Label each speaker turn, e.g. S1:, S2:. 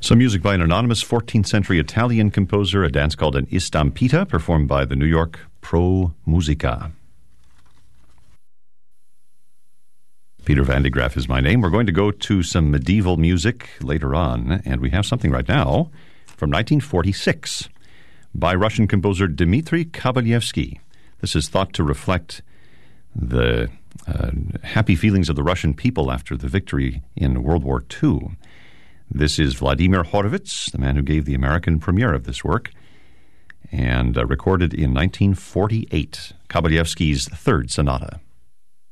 S1: Some music by an anonymous 14th century Italian composer, a dance called an Istampita, performed by the New York Pro Musica. Peter Van de Graaff is my name. We're going to go to some medieval music later on, and we have something right now from 1946 by Russian composer Dmitri Kabalevsky. This is thought to reflect the happy feelings of the Russian people after the victory in World War II. This is Vladimir Horowitz, the man who gave the American premiere of this work, and recorded in 1948, Kabalevsky's Third Sonata.